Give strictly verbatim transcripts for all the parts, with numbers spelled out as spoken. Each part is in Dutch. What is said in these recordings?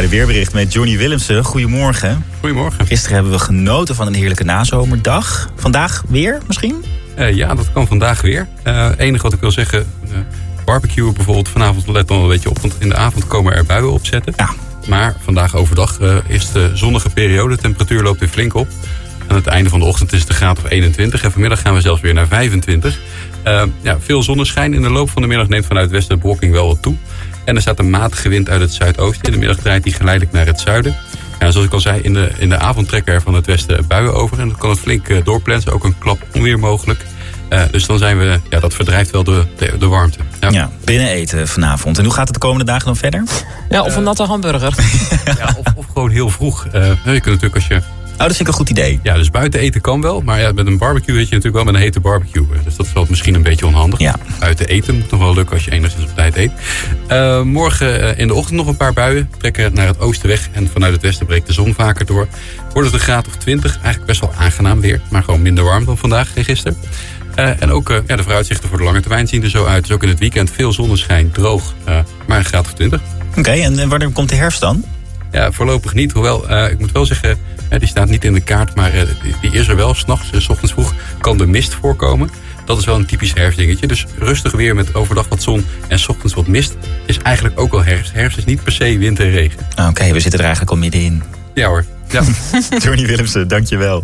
Het weerbericht met Johnny Willemsen. Goedemorgen. Goedemorgen. Gisteren hebben we genoten van een heerlijke nazomerdag. Vandaag weer misschien? Uh, ja, dat kan vandaag weer. Het uh, enige wat ik wil zeggen, uh, barbecuen bijvoorbeeld vanavond, let dan een beetje op. Want in de avond komen er buien opzetten. Ja. Maar vandaag overdag uh, is de zonnige periode. De temperatuur loopt weer flink op. Aan het einde van de ochtend is het een graad of eenentwintig. En vanmiddag gaan we zelfs weer naar vijfentwintig. Uh, ja, veel zonneschijn. In de loop van de middag neemt vanuit het westen de bewolking wel wat toe. En er staat een matige wind uit het zuidoosten. In de middag draait die geleidelijk naar het zuiden. Ja, zoals ik al zei, in de, in de avond trekken er van het westen buien over. En dan kan het flink uh, doorplensen. Ook een klap onweer mogelijk. Uh, dus dan zijn we, ja, dat verdrijft wel de, de, de warmte. Ja. ja, binnen eten vanavond. En hoe gaat het de komende dagen dan verder? Ja, of een natte hamburger. Ja, of, of gewoon heel vroeg. Uh, je kunt natuurlijk als je... Oh, dat vind ik een goed idee. Ja, dus buiten eten kan wel. Maar ja, met een barbecue weet je natuurlijk wel met een hete barbecue. Dus dat is wel misschien een beetje onhandig. Ja. Buiten eten moet nog wel lukken als je enigszins op tijd eet. Uh, morgen uh, in de ochtend nog een paar buien. Trekken naar het oosten weg. En vanuit het westen breekt de zon vaker door. Wordt het een graad of twintig. Eigenlijk best wel aangenaam weer. Maar gewoon minder warm dan vandaag en gisteren. Uh, en ook uh, ja, de vooruitzichten voor de lange termijn zien er zo uit. Dus ook in het weekend veel zonneschijn, droog. Uh, maar een graad of twintig. Oké, okay, en wanneer komt de herfst dan? Ja, voorlopig niet. Hoewel, uh, ik moet wel zeggen, uh, die staat niet in de kaart, maar uh, die, die is er wel. 's Nachts, uh, 's ochtends vroeg, kan de mist voorkomen. Dat is wel een typisch herfstdingetje. Dus rustig weer met overdag wat zon en 's ochtends wat mist is eigenlijk ook wel herfst. Herfst is niet per se winter en regen. Oké, okay, we zitten er eigenlijk al middenin. Ja hoor. Ja. Johnny Willemsen, dankjewel.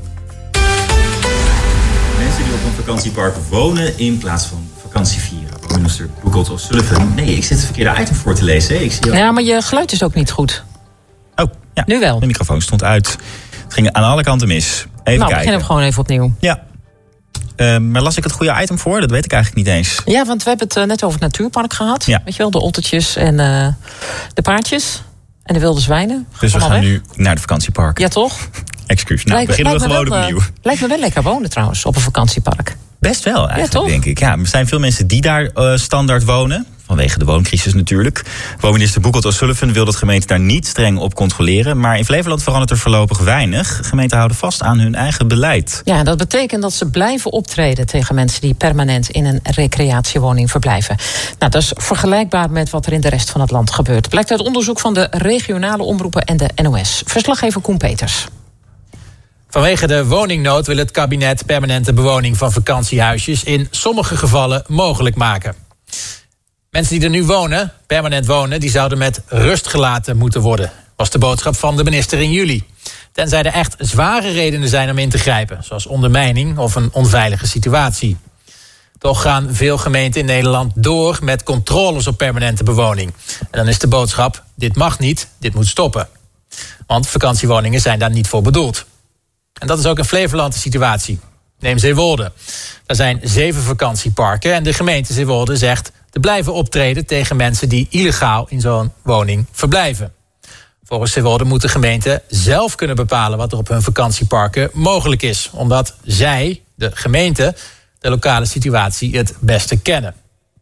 Mensen die op een vakantiepark wonen in plaats van vakantie vieren. Minister Buchholz of Sullivan. Nee, ik zit het verkeerde item voor te lezen. Hè? Ik zie ja, maar je geluid is ook niet goed. Oh, ja. Nu wel. De microfoon stond uit. Het ging aan alle kanten mis. Even nou, kijken. beginnen we gewoon even opnieuw. Ja. Uh, maar las ik het goede item voor? Dat weet ik eigenlijk niet eens. Ja, want we hebben het uh, net over het natuurpark gehad. Ja. Weet je wel, de ottertjes en uh, de paardjes. En de wilde zwijnen. Dus we gaan weg. Nu naar de vakantiepark. Ja, toch? Excuus. Nou, lijkt, beginnen lijkt we gewoon wel, opnieuw. Uh, lijkt me wel lekker wonen trouwens, op een vakantiepark. Best wel, eigenlijk, ja, denk ik. Ja, er zijn veel mensen die daar uh, standaard wonen. Vanwege de wooncrisis natuurlijk. Woonminister Buchholz Sullivan wil dat gemeenten daar niet streng op controleren. Maar in Flevoland verandert er voorlopig weinig. Gemeenten houden vast aan hun eigen beleid. Ja, dat betekent dat ze blijven optreden tegen mensen die permanent in een recreatiewoning verblijven. Nou, dat is vergelijkbaar met wat er in de rest van het land gebeurt. Blijkt uit onderzoek van de regionale omroepen en de N O S. Verslaggever Koen Peters. Vanwege de woningnood wil het kabinet permanente bewoning van vakantiehuisjes in sommige gevallen mogelijk maken. Mensen die er nu wonen, permanent wonen, die zouden met rust gelaten moeten worden. Was de boodschap van de minister in juli. Tenzij er echt zware redenen zijn om in te grijpen, zoals ondermijning of een onveilige situatie. Toch gaan veel gemeenten in Nederland door met controles op permanente bewoning. En dan is de boodschap, dit mag niet, dit moet stoppen. Want vakantiewoningen zijn daar niet voor bedoeld. En dat is ook in Flevoland de situatie. Neem Zeewolde. Er zijn zeven vakantieparken en de gemeente Zeewolde zegt te blijven optreden tegen mensen die illegaal in zo'n woning verblijven. Volgens Zeewolde moet de gemeente zelf kunnen bepalen wat er op hun vakantieparken mogelijk is. Omdat zij, de gemeente, de lokale situatie het beste kennen.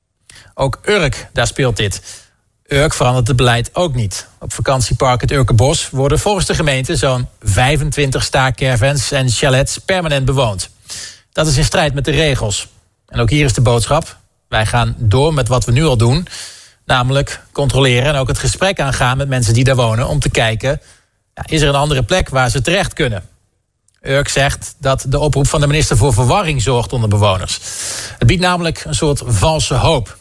Ook Urk, daar speelt dit. Urk verandert het beleid ook niet. Op vakantiepark het Urkenbos worden volgens de gemeente zo'n vijfentwintig staakcaravans en chalets permanent bewoond. Dat is in strijd met de regels. En ook hier is de boodschap. Wij gaan door met wat we nu al doen. Namelijk controleren en ook het gesprek aangaan met mensen die daar wonen. Om te kijken, ja, is er een andere plek waar ze terecht kunnen? Urk zegt dat de oproep van de minister voor verwarring zorgt onder bewoners. Het biedt namelijk een soort valse hoop.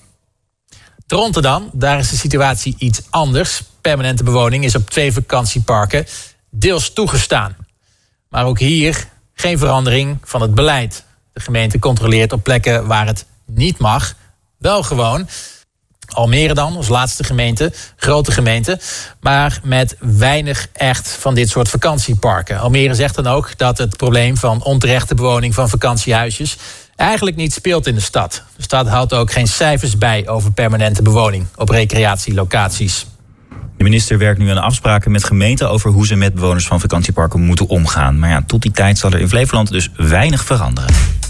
Dronten dan, daar is de situatie iets anders. Permanente bewoning is op twee vakantieparken deels toegestaan. Maar ook hier geen verandering van het beleid. De gemeente controleert op plekken waar het niet mag, wel gewoon. Almere dan, als laatste gemeente, grote gemeente, maar met weinig echt van dit soort vakantieparken. Almere zegt dan ook dat het probleem van onterechte bewoning van vakantiehuisjes eigenlijk niet speelt in de stad. De stad houdt ook geen cijfers bij over permanente bewoning op recreatielocaties. De minister werkt nu aan afspraken met gemeenten over hoe ze met bewoners van vakantieparken moeten omgaan. Maar ja, tot die tijd zal er in Flevoland dus weinig veranderen.